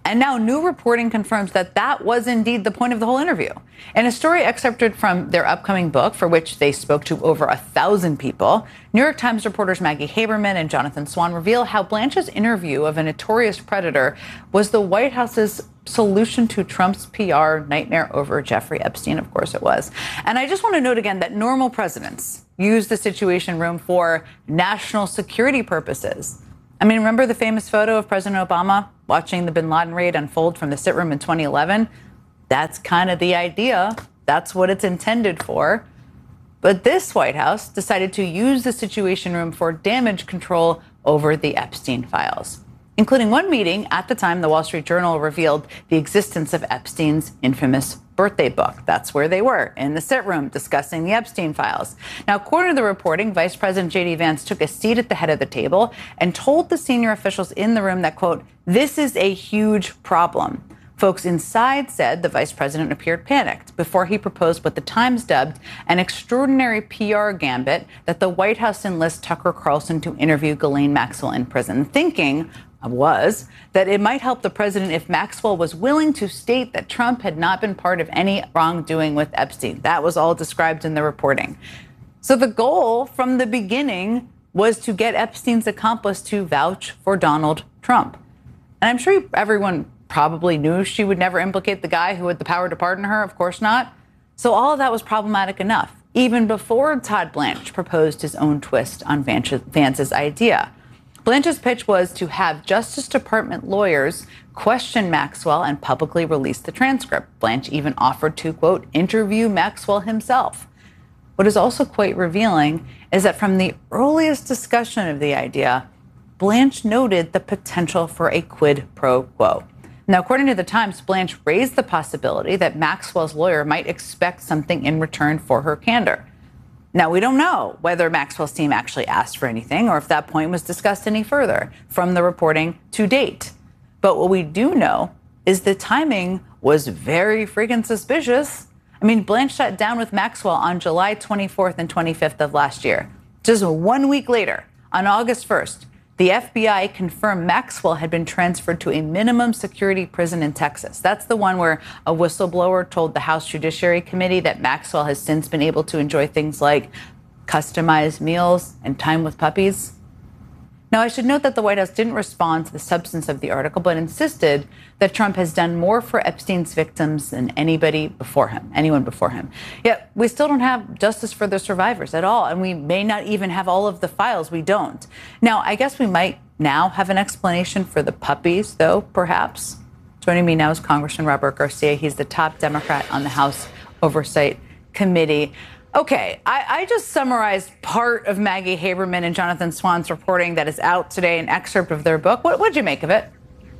[SPEAKER 10] And now new reporting confirms that that was indeed the point of the whole interview. In a story excerpted from their upcoming book, for which they spoke to over a thousand people, New York Times reporters Maggie Haberman and Jonathan Swan reveal how Blanche's interview of a notorious predator was the White House's solution to Trump's P R nightmare over Jeffrey Epstein. Of course it was. And I just want to note again that normal presidents use the Situation Room for national security purposes. I mean, remember the famous photo of President Obama watching the bin Laden raid unfold from the sit room in twenty eleven? That's kind of the idea. That's what it's intended for. But this White House decided to use the Situation Room for damage control over the Epstein files, including one meeting. At the time, the Wall Street Journal revealed the existence of Epstein's infamous birthday book. That's where they were, in the sit room, discussing the Epstein files. Now, according to the reporting, Vice President J D Vance took a seat at the head of the table and told the senior officials in the room that, quote, this is a huge problem. Folks inside said the vice president appeared panicked before he proposed what the Times dubbed an extraordinary P R gambit that the White House enlist Tucker Carlson to interview Ghislaine Maxwell in prison, thinking was that it might help the president if Maxwell was willing to state that Trump had not been part of any wrongdoing with Epstein. That was all described in the reporting. So the goal from the beginning was to get Epstein's accomplice to vouch for Donald Trump. And I'm sure everyone probably knew she would never implicate the guy who had the power to pardon her. Of course not. So all of that was problematic enough, even before Todd Blanche proposed his own twist on Vance's idea. Blanche's pitch was to have Justice Department lawyers question Maxwell and publicly release the transcript. Blanche even offered to, quote, interview Maxwell himself. What is also quite revealing is that from the earliest discussion of the idea, Blanche noted the potential for a quid pro quo. Now, according to the Times, Blanche raised the possibility that Maxwell's lawyer might expect something in return for her candor. Now, we don't know whether Maxwell's team actually asked for anything or if that point was discussed any further from the reporting to date. But what we do know is the timing was very freaking suspicious. I mean, Blanche sat down with Maxwell on July twenty-fourth and twenty-fifth of last year. Just one week later, on August first, the F B I confirmed Maxwell had been transferred to a minimum security prison in Texas. That's the one where a whistleblower told the House Judiciary Committee that Maxwell has since been able to enjoy things like customized meals and time with puppies. Now, I should note that the White House didn't respond to the substance of the article, but insisted that Trump has done more for Epstein's victims than anybody before him, anyone before him. Yet we still don't have justice for the survivors at all, and we may not even have all of the files. We don't. Now, I guess we might now have an explanation for the puppies, though, perhaps. Joining me now is Congressman Robert Garcia. He's the top Democrat on the House Oversight Committee. Okay, I, I just summarized part of Maggie Haberman and Jonathan Swan's reporting that is out today, an excerpt of their book. What did you make of it?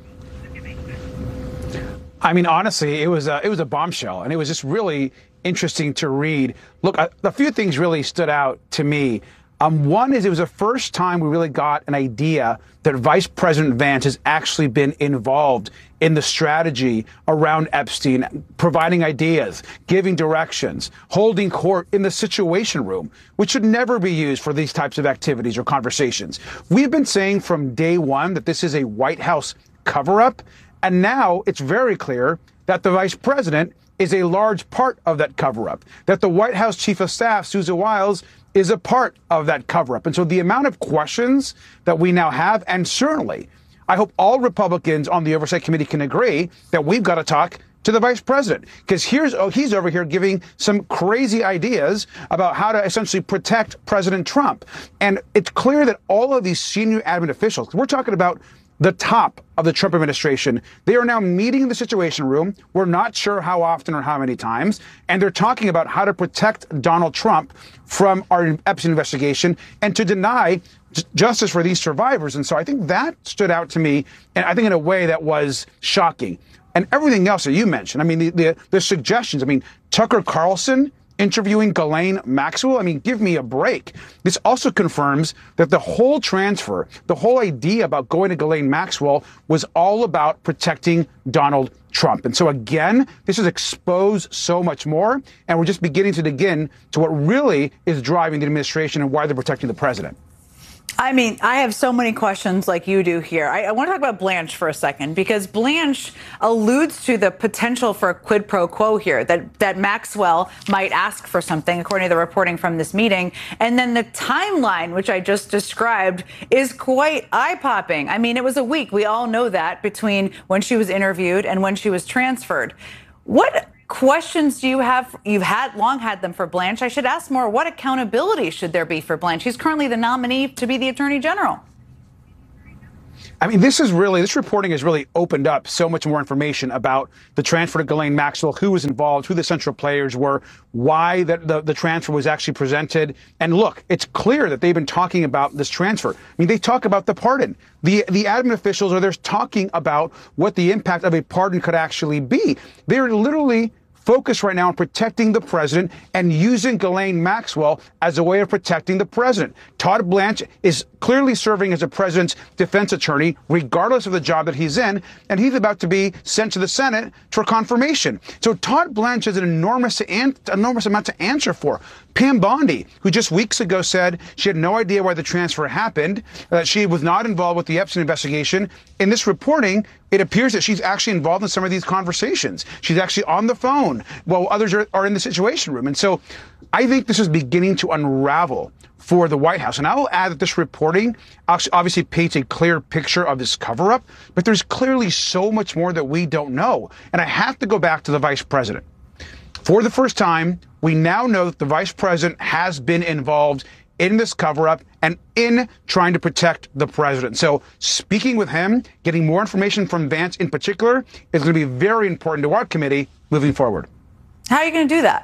[SPEAKER 1] I mean, honestly, it was a, it was a bombshell, and it was just really interesting to read. Look, a, a few things really stood out to me. Um, one is it was the first time we really got an idea that Vice President Vance has actually been involved in the strategy around Epstein, providing ideas, giving directions, holding court in the Situation Room, which should never be used for these types of activities or conversations. We've been saying from day one that this is a White House cover-up, and now it's very clear that the vice president is a large part of that cover-up, that the White House Chief of Staff, Susan Wiles, is a part of that cover-up. And so the amount of questions that we now have, and certainly I hope all Republicans on the Oversight Committee can agree that we've got to talk to the vice president, because here's oh, he's over here giving some crazy ideas about how to essentially protect President Trump. And it's clear that all of these senior admin officials, we're talking about the top of the Trump administration, they are now meeting in the Situation Room. We're not sure how often or how many times. And they're talking about how to protect Donald Trump from our Epstein investigation and to deny j- justice for these survivors. And so I think that stood out to me, and I think in a way that was shocking. And everything else that you mentioned, I mean, the, the, the suggestions, I mean, Tucker Carlson interviewing Ghislaine Maxwell. I mean, give me a break. This also confirms that the whole transfer, the whole idea about going to Ghislaine Maxwell was all about protecting Donald Trump. And so again, this has exposed so much more, and we're just beginning to dig in to what really is driving the administration and why they're protecting the president.
[SPEAKER 10] I mean, I have so many questions like you do here. I, I want to talk about Blanche for a second, because Blanche alludes to the potential for a quid pro quo here, that, that Maxwell might ask for something, according to the reporting from this meeting. And then the timeline, which I just described, is quite eye-popping. I mean, it was a week. We all know that, between when she was interviewed and when she was transferred. What questions do you have? You've had long had them for Blanche. I should ask more. What accountability should there be for Blanche? She's currently the nominee to be the Attorney General.
[SPEAKER 1] I mean, this is really, this reporting has really opened up so much more information about the transfer to Ghislaine Maxwell, who was involved, who the central players were, why the, the, the transfer was actually presented. And look, it's clear that they've been talking about this transfer. I mean, they talk about the pardon. The, the admin officials are there talking about what the impact of a pardon could actually be. They're literally focused right now on protecting the president and using Ghislaine Maxwell as a way of protecting the president. Todd Blanche is clearly serving as the president's defense attorney, regardless of the job that he's in, and he's about to be sent to the Senate for confirmation. So Todd Blanche has an enormous, an- enormous amount to answer for. Pam Bondi, who just weeks ago said she had no idea why the transfer happened, that she was not involved with the Epstein investigation. In this reporting, it appears that she's actually involved in some of these conversations. She's actually on the phone while others are, are in the Situation Room. And so I think this is beginning to unravel for the White House. And I will add that this reporting obviously paints a clear picture of this cover-up, but there's clearly so much more that we don't know. And I have to go back to the vice president. For the first time, we now know that the vice president has been involved in this cover-up and in trying to protect the president. So speaking with him, getting more information from Vance in particular, is going to be very important to our committee moving forward.
[SPEAKER 10] How are you going to do that?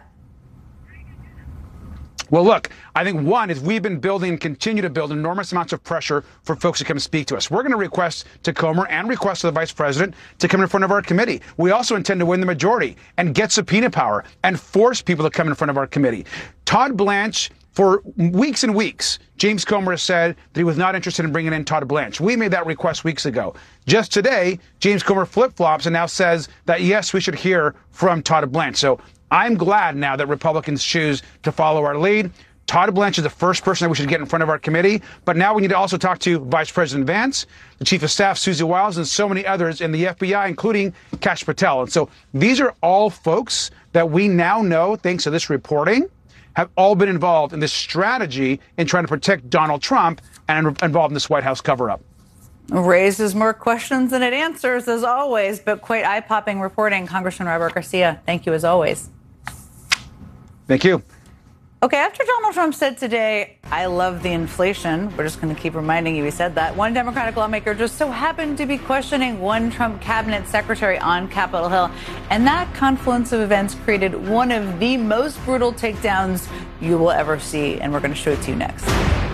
[SPEAKER 1] Well, look, I think one is we've been building and continue to build enormous amounts of pressure for folks to come speak to us. We're going to request to Comer and request to the vice president to come in front of our committee. We also intend to win the majority and get subpoena power and force people to come in front of our committee. Todd Blanche, for weeks and weeks, James Comer has said that he was not interested in bringing in Todd Blanche. We made that request weeks ago. Just today, James Comer flip-flops and now says that, yes, we should hear from Todd Blanche. So I'm glad now that Republicans choose to follow our lead. Todd Blanche is the first person that we should get in front of our committee. But now we need to also talk to Vice President Vance, the Chief of Staff, Susie Wiles, and so many others in the F B I, including Kash Patel. And so these are all folks that we now know, thanks to this reporting, have all been involved in this strategy in trying to protect Donald Trump and involved in this White House cover-up.
[SPEAKER 10] Raises more questions than it answers, as always, but quite eye-popping reporting. Congressman Robert Garcia, thank you as always.
[SPEAKER 1] Thank you.
[SPEAKER 10] Okay, after Donald Trump said today, I love the inflation, we're just going to keep reminding you he said that, one Democratic lawmaker just so happened to be questioning one Trump cabinet secretary on Capitol Hill. And that confluence of events created one of the most brutal takedowns you will ever see. And we're going to show it to you next.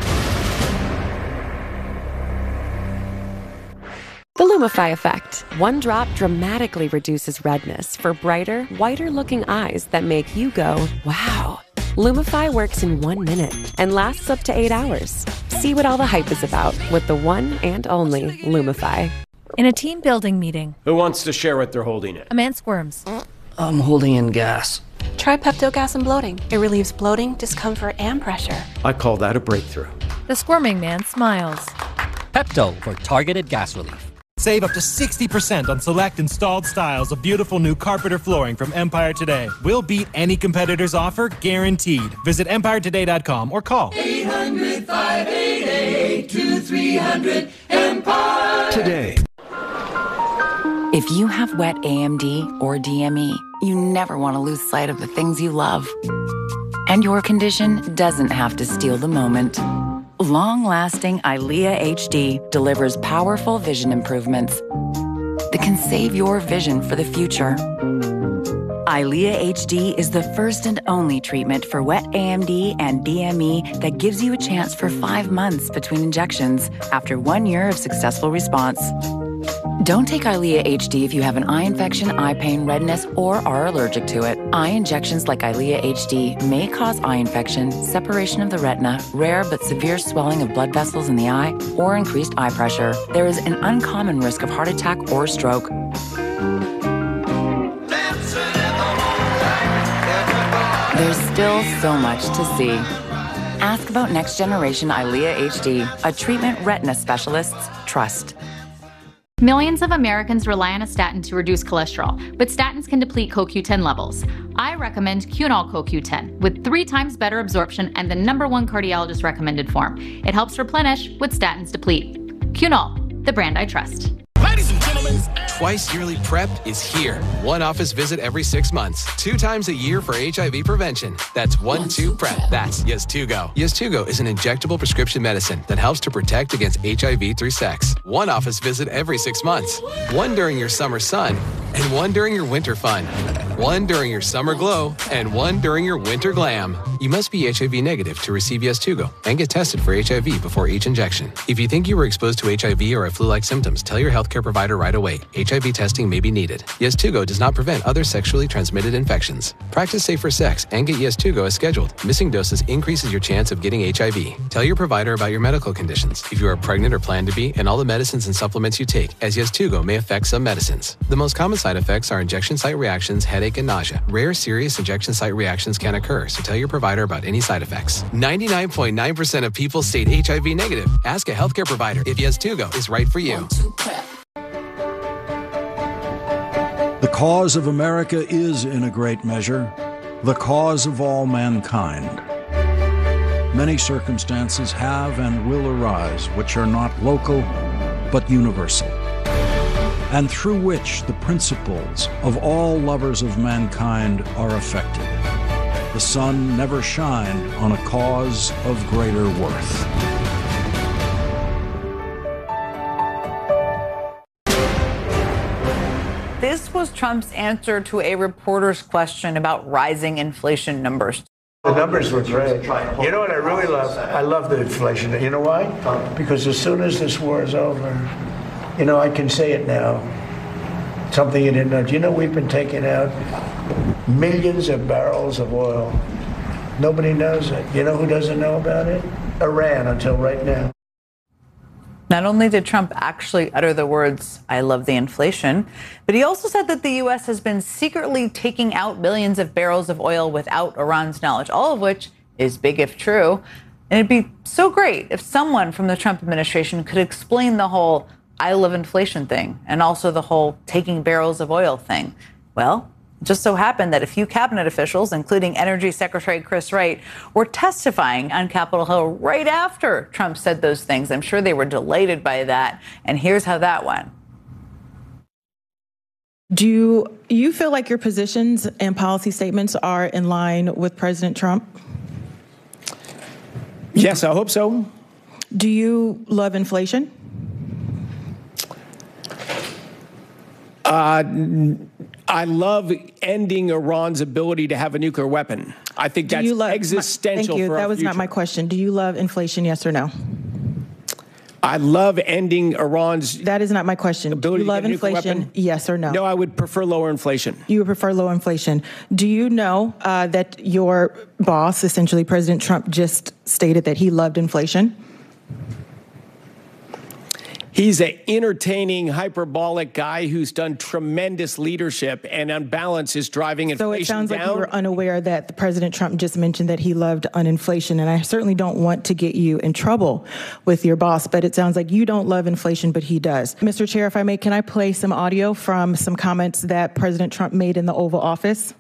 [SPEAKER 2] The Lumify effect. One drop dramatically reduces redness for brighter, whiter-looking eyes that make you go, wow. Lumify works in one minute and lasts up to eight hours. See what all the hype is about with the one and only Lumify.
[SPEAKER 3] In a team building meeting.
[SPEAKER 28] Who wants to share what they're holding in?
[SPEAKER 2] A man squirms.
[SPEAKER 28] I'm holding in gas.
[SPEAKER 29] Try Pepto Gas and Bloating. It relieves bloating, discomfort, and pressure.
[SPEAKER 28] I call that a breakthrough.
[SPEAKER 3] The squirming man smiles.
[SPEAKER 30] Pepto for targeted gas relief.
[SPEAKER 4] Save up to sixty percent on select installed styles of beautiful new Carpeter flooring from Empire Today. We'll beat any competitor's offer, guaranteed. Visit empire today dot com or call
[SPEAKER 5] eight hundred, five eight eight, two three hundred, Empire.
[SPEAKER 4] Today.
[SPEAKER 6] If you have wet A M D or D M E, you never want to lose sight of the things you love. And your condition doesn't have to steal the moment. Long-lasting Eylea H D delivers powerful vision improvements that can save your vision for the future. Eylea H D is the first and only treatment for wet A M D and D M E that gives you a chance for five months between injections after one year of successful response. Don't take Eylea H D if you have an eye infection, eye pain, redness, or are allergic to it. Eye injections like Eylea H D may cause eye infection, separation of the retina, rare but severe swelling of blood vessels in the eye, or increased eye pressure. There is an uncommon risk of heart attack or stroke. There's still so much to see. Ask about next generation Eylea H D, a treatment retina specialists trust.
[SPEAKER 7] Millions of Americans rely on a statin to reduce cholesterol, but statins can deplete C O Q ten levels. I recommend Cunol C O Q ten with three times better absorption and the number one cardiologist recommended form. It helps replenish what statins deplete. Cunol, the brand I trust.
[SPEAKER 8] Ladies and gentlemen, Twice Yearly Prep is here. One office visit every six months. Two times a year for H I V prevention. That's one two prep. That's Yeztugo. Yeztugo is an injectable prescription medicine that helps to protect against H I V through sex. One office visit every six months. One during your summer sun, and one during your winter fun. One during your summer glow, and one during your winter glam. You must be H I V negative to receive Yeztugo and get tested for H I V before each injection. If you think you were exposed to H I V or have flu-like symptoms, tell your healthcare provider right away. H I V testing may be needed. Yeztugo does not prevent other sexually transmitted infections. Practice safer sex and get Yeztugo as scheduled. Missing doses increases your chance of getting H I V. Tell your provider about your medical conditions. If you are pregnant or plan to be, and all the medicines and supplements you take, as Yeztugo may affect some medicines. The most common side effects are injection site reactions, headache, and nausea. Rare serious injection site reactions can occur, so tell your provider about any side effects. ninety-nine point nine percent of people state H I V negative. Ask a healthcare provider if Yeztugo is right for you.
[SPEAKER 9] The cause of America is, in a great measure, the cause of all mankind. Many circumstances have and will arise which are not local, but universal, and through which the principles of all lovers of mankind are affected. The sun never shined on a cause of greater worth.
[SPEAKER 10] This was Trump's answer to a reporter's question about rising inflation numbers.
[SPEAKER 11] The numbers were great. You know what I really love? I love the inflation. You know why? Because as soon as this war is over, you know, I can say it now. Something you didn't know. Do you know we've been taking out millions of barrels of oil? Nobody knows it. You know who doesn't know about it? Iran, until right now.
[SPEAKER 10] Not only did Trump actually utter the words, "I love the inflation," but he also said that the U S has been secretly taking out millions of barrels of oil without Iran's knowledge, all of which is big if true. And it'd be so great if someone from the Trump administration could explain the whole "I love inflation" thing and also the whole taking barrels of oil thing. Well, it just so happened that a few cabinet officials, including Energy Secretary Chris Wright, were testifying on Capitol Hill right after Trump said those things. I'm sure they were delighted by that. And here's how that went.
[SPEAKER 12] Do you feel like your positions and policy statements are in line with President Trump?
[SPEAKER 28] Yes, I hope so.
[SPEAKER 12] Do you love inflation?
[SPEAKER 28] Uh, I love ending Iran's ability to have a nuclear weapon. I think that's love, existential
[SPEAKER 12] my, thank you.
[SPEAKER 28] for our
[SPEAKER 12] That was
[SPEAKER 28] future.
[SPEAKER 12] not my question. Do you love inflation, yes or no?
[SPEAKER 28] I love ending Iran's
[SPEAKER 12] That is not my question. Do you love inflation, yes or no?
[SPEAKER 28] No, I would prefer lower inflation.
[SPEAKER 12] You would prefer low inflation. Do you know uh, that your boss, essentially President Trump, just stated that he loved inflation?
[SPEAKER 28] He's an entertaining, hyperbolic guy who's done tremendous leadership and on balance is driving inflation down.
[SPEAKER 12] So it sounds like you were unaware that the President Trump just mentioned that he loved uninflation. And I certainly don't want to get you in trouble with your boss, but it sounds like you don't love inflation, but he does. Mister Chair, if I may, can I play some audio from some comments that President Trump made in the Oval Office?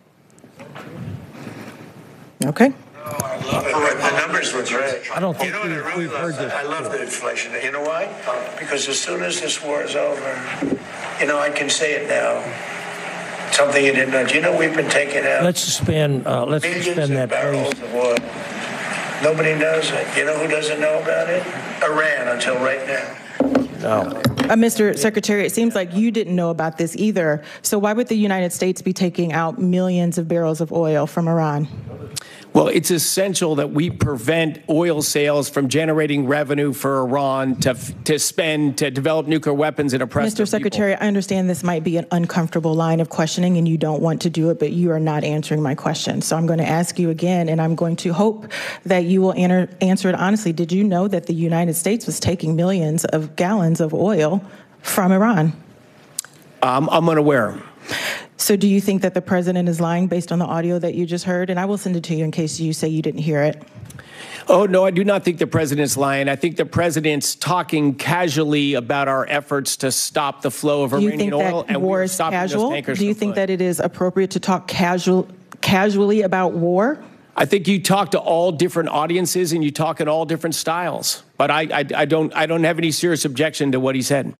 [SPEAKER 12] Okay.
[SPEAKER 11] The numbers were great.
[SPEAKER 28] I don't think
[SPEAKER 11] you know
[SPEAKER 28] we've,
[SPEAKER 11] what I really
[SPEAKER 28] we've
[SPEAKER 11] love?
[SPEAKER 28] heard this.
[SPEAKER 11] I love the inflation. You know why? Because as soon as this war is over, you know, I can say it now. Something you didn't know. Do you know we've been taking out
[SPEAKER 28] Let's suspend, uh, let's
[SPEAKER 11] millions
[SPEAKER 28] suspend
[SPEAKER 11] of
[SPEAKER 28] that,
[SPEAKER 11] barrels
[SPEAKER 28] please.
[SPEAKER 11] of oil? Nobody knows it. You know who doesn't know about it? Iran, until right now.
[SPEAKER 28] No.
[SPEAKER 12] Uh, Mister Secretary, it seems like you didn't know about this either. So why would the United States be taking out millions of barrels of oil from Iran?
[SPEAKER 28] Well, it's essential that we prevent oil sales from generating revenue for Iran to to spend to develop nuclear weapons and oppress
[SPEAKER 12] Mister Secretary, I understand this might be an uncomfortable line of questioning and you don't want to do it, but you are not answering my question. So I'm going to ask you again, and I'm going to hope that you will answer, answer it honestly. Did you know that the United States was taking millions of gallons of oil from Iran?
[SPEAKER 28] Um, I'm unaware.
[SPEAKER 12] So do you think that the president is lying based on the audio that you just heard? And I will send it to you in case you say you didn't hear it.
[SPEAKER 28] Oh, no, I do not think the president's lying. I think the president's talking casually about our efforts to stop the flow of
[SPEAKER 12] Do you
[SPEAKER 28] Iranian
[SPEAKER 12] think
[SPEAKER 28] oil.
[SPEAKER 12] that
[SPEAKER 28] And
[SPEAKER 12] war
[SPEAKER 28] we're
[SPEAKER 12] is
[SPEAKER 28] stopping those
[SPEAKER 12] casual?
[SPEAKER 28] tankers
[SPEAKER 12] Do you
[SPEAKER 28] from
[SPEAKER 12] think
[SPEAKER 28] flowing.
[SPEAKER 12] that it is appropriate to talk casual, casually about war?
[SPEAKER 28] I think you talk to all different audiences and you talk in all different styles. But I, I, I don't, I don't have any serious objection to what he said.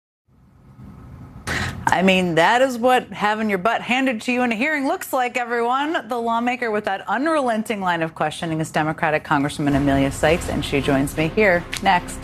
[SPEAKER 10] I mean, that is what having your butt handed to you in a hearing looks like, everyone. The lawmaker with that unrelenting line of questioning is Democratic Congresswoman Emilia Sykes, and she joins me here next.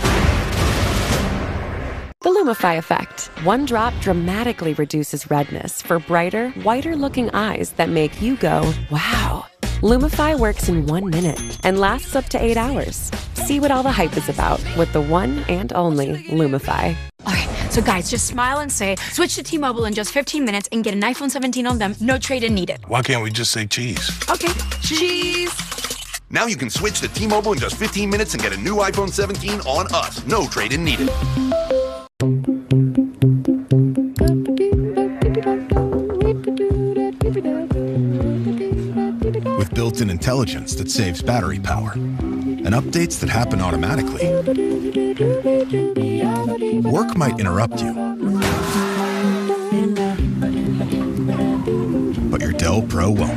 [SPEAKER 2] The Lumify effect. One drop dramatically reduces redness for brighter, whiter-looking eyes that make you go, wow. Lumify works in one minute and lasts up to eight hours. See what all the hype is about with the one and only Lumify.
[SPEAKER 13] Okay, so guys, just smile and say, switch to T-Mobile in just fifteen minutes and get an iPhone seventeen on them, no trade-in needed.
[SPEAKER 14] Why can't we just say cheese?
[SPEAKER 13] Okay, cheese.
[SPEAKER 15] Now you can switch to T-Mobile in just fifteen minutes and get a new iPhone seventeen on us. No trade-in needed.
[SPEAKER 16] With built-in intelligence that saves battery power and updates that happen automatically, work might interrupt you, but your Dell Pro won't.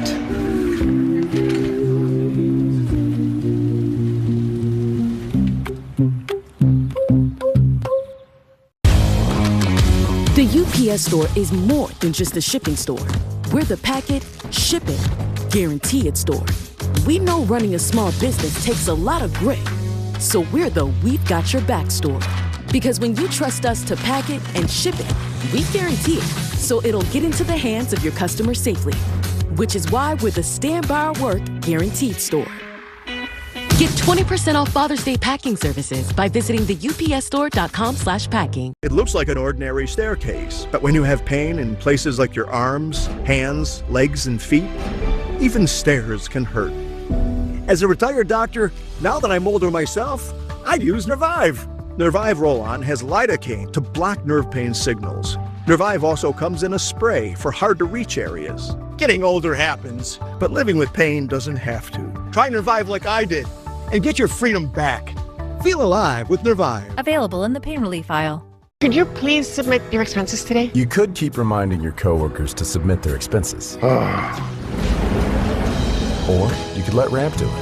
[SPEAKER 18] The U P S Store is more than just a shipping store. We're the packet, ship it, guarantee it store. We know running a small business takes a lot of grit, so we're the We've Got Your Back store. Because when you trust us to pack it and ship it, we guarantee it, so it'll get into the hands of your customers safely. Which is why we're the Stand By Our Work Guaranteed store. Get twenty percent off Father's Day packing services by visiting the U P S store dot com slash packing.
[SPEAKER 19] It looks like an ordinary staircase, but when you have pain in places like your arms, hands, legs, and feet, even stairs can hurt. As a retired doctor, now that I'm older myself, I use Nervive. Nervive Roll-On has lidocaine to block nerve pain signals. Nervive also comes in a spray for hard-to-reach areas. Getting older happens, but living with pain doesn't have to. Try Nervive like I did and get your freedom back. Feel alive with Nervive.
[SPEAKER 3] Available in the pain relief aisle.
[SPEAKER 20] Could you please submit your expenses today?
[SPEAKER 21] You could keep reminding your coworkers to submit their expenses. Or you could let Ramp do it.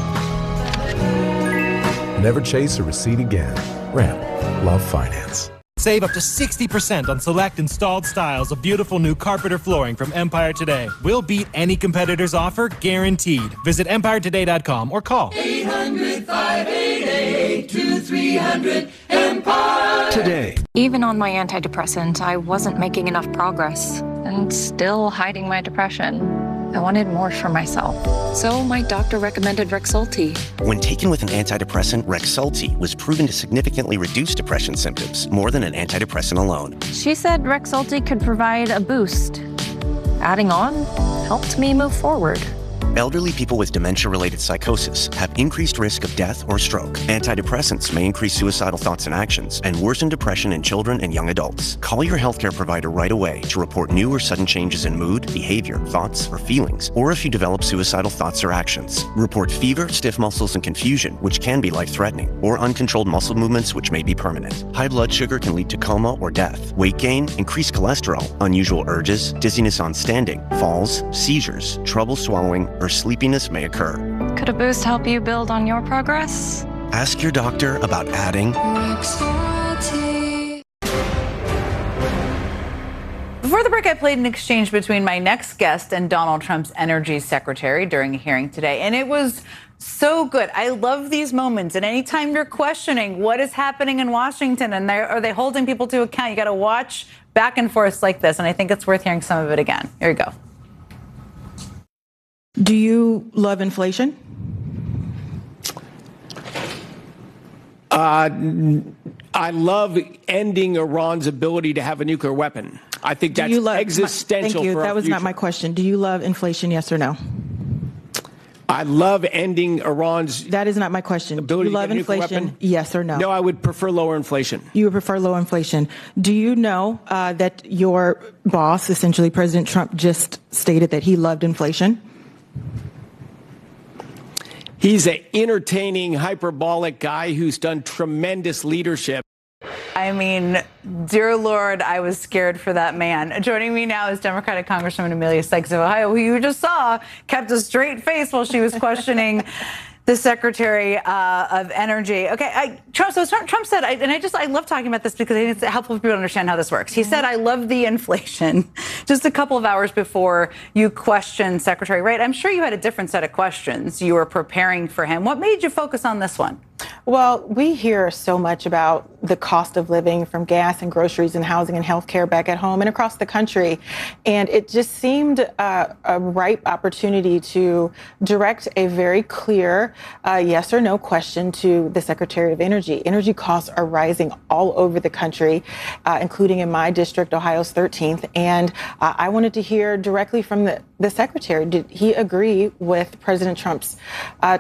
[SPEAKER 21] Never chase a receipt again. Ramp. Love finance.
[SPEAKER 4] Save up to sixty percent on select installed styles of beautiful new Carpeter flooring from Empire Today. We'll beat any competitor's offer, guaranteed. Visit empire today dot com or call
[SPEAKER 5] eight hundred, five eight eight, two three hundred, EMPIRE.
[SPEAKER 16] Today.
[SPEAKER 22] Even on my antidepressant, I wasn't making enough progress and still hiding my depression. I wanted more for myself. So my doctor recommended Rexulti.
[SPEAKER 23] When taken with an antidepressant, Rexulti was proven to significantly reduce depression symptoms more than an antidepressant alone.
[SPEAKER 22] She said Rexulti could provide a boost. Adding on helped me move forward.
[SPEAKER 23] Elderly people with dementia-related psychosis have increased risk of death or stroke. Antidepressants may increase suicidal thoughts and actions and worsen depression in children and young adults. Call your healthcare provider right away to report new or sudden changes in mood, behavior, thoughts, or feelings, or if you develop suicidal thoughts or actions. Report fever, stiff muscles, and confusion, which can be life-threatening, or uncontrolled muscle movements, which may be permanent. High blood sugar can lead to coma or death. Weight gain, increased cholesterol, unusual urges, dizziness on standing, falls, seizures, trouble swallowing, or sleepiness may occur.
[SPEAKER 22] Could a boost help you build on your progress?
[SPEAKER 23] Ask your doctor about adding
[SPEAKER 10] Before the break, I played an exchange between my next guest and Donald Trump's energy secretary during a hearing today, and it was so good. I love these moments, and anytime you're questioning what is happening in Washington and are they holding people to account, you got to watch back and forth like this, and I think it's worth hearing some of it again. Here you go.
[SPEAKER 12] Do you love inflation?
[SPEAKER 28] Uh, I love ending Iran's ability to have a nuclear weapon. I think that's
[SPEAKER 12] love,
[SPEAKER 28] existential
[SPEAKER 12] Thank you.
[SPEAKER 28] for
[SPEAKER 12] That
[SPEAKER 28] our
[SPEAKER 12] was
[SPEAKER 28] future.
[SPEAKER 12] not my question. Do you love inflation, yes or no?
[SPEAKER 28] I love ending Iran's.
[SPEAKER 12] That is not my question. Do you love inflation? Yes or no?
[SPEAKER 28] No, I would prefer lower inflation.
[SPEAKER 12] You would prefer low inflation. Do you know uh, that your boss, essentially President Trump, just stated that he loved inflation?
[SPEAKER 28] He's an entertaining, hyperbolic guy who's done tremendous leadership.
[SPEAKER 10] I mean, dear Lord, I was scared for that man. Joining me now is Democratic Congresswoman Emilia Sykes of Ohio, who you just saw kept a straight face while she was questioning the Secretary uh, of Energy. Okay, I, Trump. So Trump said, I, and I just I love talking about this because I think it's helpful for people to understand how this works. He said, "I love the inflation." Just a couple of hours before you questioned Secretary Wright, I'm sure you had a different set of questions. You were preparing for him. What made you focus on this one?
[SPEAKER 12] Well, we hear so much about the cost of living from gas and groceries and housing and health care back at home and across the country. And it just seemed uh, a ripe opportunity to direct a very clear uh, yes or no question to the Secretary of Energy. Energy costs are rising all over the country, uh, including in my district, Ohio's thirteenth. And uh, I wanted to hear directly from the, the Secretary. Did he agree with President Trump's uh,